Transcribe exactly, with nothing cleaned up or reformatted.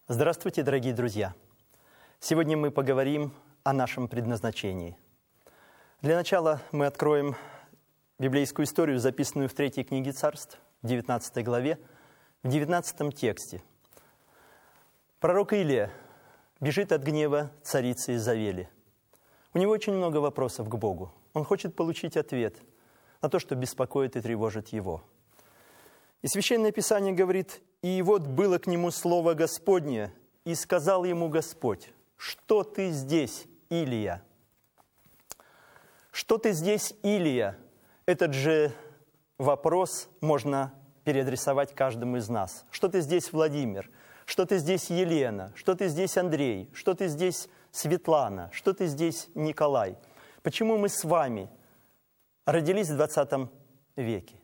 Здравствуйте, дорогие друзья! Сегодня мы поговорим о нашем предназначении. Для начала мы откроем библейскую историю, записанную в третьей книге Царств, в девятнадцатой главе, в девятнадцатом тексте. Пророк Илия бежит от гнева царицы Изавели. У него очень много вопросов к Богу. Он хочет получить ответ на то, что беспокоит и тревожит его. И Священное Писание говорит: «И вот было к нему слово Господне, и сказал ему Господь: что ты здесь, Илия?» «Что ты здесь, Илия?» Этот же вопрос можно переадресовать каждому из нас. «Что ты здесь, Владимир?» «Что ты здесь, Елена?» «Что ты здесь, Андрей?» «Что ты здесь, Светлана?» «Что ты здесь, Николай?» Почему мы с вами родились в двадцатом веке?